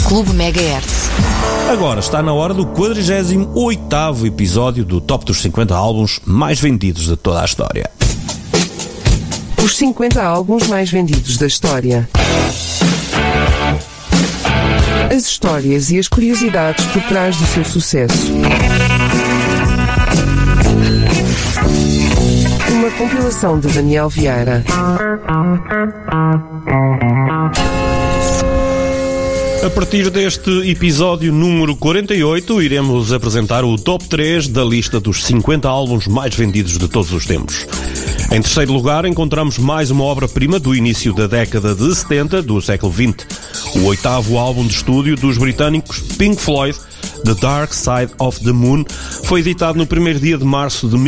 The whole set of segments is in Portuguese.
Clube Megahertz. Agora está na hora do 48º episódio do Top dos 50 álbuns mais vendidos de toda a história. Os 50 álbuns mais vendidos da história. As histórias e as curiosidades por trás do seu sucesso. Uma compilação de Daniel Vieira. A partir deste episódio número 48, iremos apresentar o top 3 da lista dos 50 álbuns mais vendidos de todos os tempos. Em terceiro lugar, encontramos mais uma obra-prima do início da década de 70 do século XX, o oitavo álbum de estúdio dos britânicos Pink Floyd, The Dark Side of the Moon, foi editado no primeiro dia de março de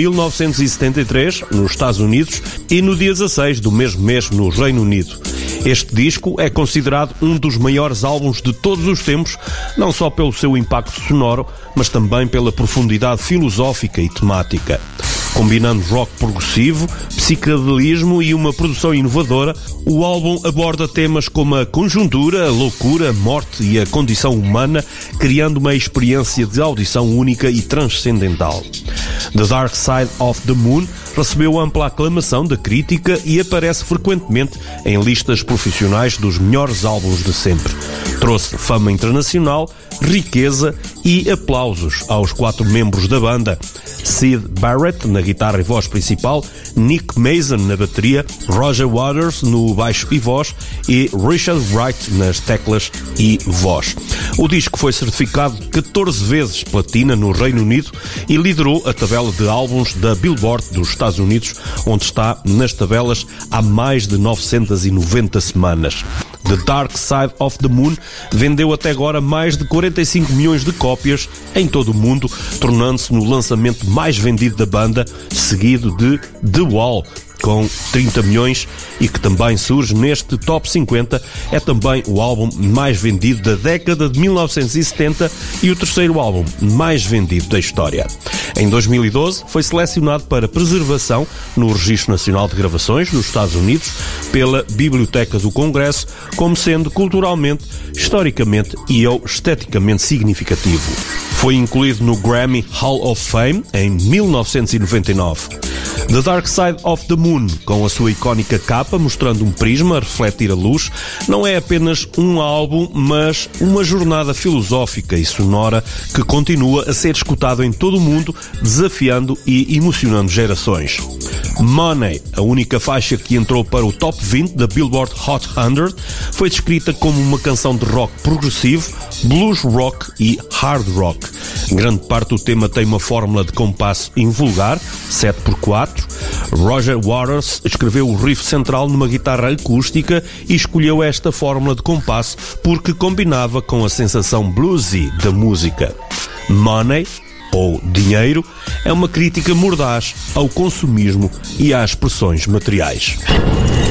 1973, nos Estados Unidos, e no dia 16 do mesmo mês, no Reino Unido. Este disco é considerado um dos maiores álbuns de todos os tempos, não só pelo seu impacto sonoro, mas também pela profundidade filosófica e temática. Combinando rock progressivo, psicadelismo e uma produção inovadora, o álbum aborda temas como a conjuntura, a loucura, a morte e a condição humana, criando uma experiência de audição única e transcendental. The Dark Side of the Moon recebeu ampla aclamação da crítica e aparece frequentemente em listas profissionais dos melhores álbuns de sempre. Trouxe fama internacional, riqueza e aplausos aos 4 membros da banda: Syd Barrett na guitarra e voz principal, Nick Mason na bateria, Roger Waters no baixo e voz e Richard Wright nas teclas e voz. O disco foi certificado 14 vezes platina no Reino Unido e liderou a tabela de álbuns da Billboard dos Estados Unidos, onde está nas tabelas há mais de 990 semanas. The Dark Side of the Moon vendeu até agora mais de 45 milhões de cópias em todo o mundo, tornando-se no lançamento mais vendido da banda, seguido de The Wall, com 30 milhões, e que também surge neste Top 50, é também o álbum mais vendido da década de 1970 e o terceiro álbum mais vendido da história. Em 2012 foi selecionado para preservação no Registro Nacional de Gravações dos Estados Unidos pela Biblioteca do Congresso como sendo culturalmente, historicamente e ou esteticamente significativo. Foi incluído no Grammy Hall of Fame em 1999. The Dark Side of the Moon, com a sua icónica capa mostrando um prisma a refletir a luz, não é apenas um álbum, mas uma jornada filosófica e sonora que continua a ser escutado em todo o mundo, desafiando e emocionando gerações. Money, a única faixa que entrou para o Top 20 da Billboard Hot 100, foi descrita como uma canção de rock progressivo, blues rock e hard rock. Grande parte do tema tem uma fórmula de compasso invulgar, 7/4. Roger Waters escreveu o riff central numa guitarra acústica e escolheu esta fórmula de compasso porque combinava com a sensação bluesy da música. Money, ou dinheiro, é uma crítica mordaz ao consumismo e às pressões materiais.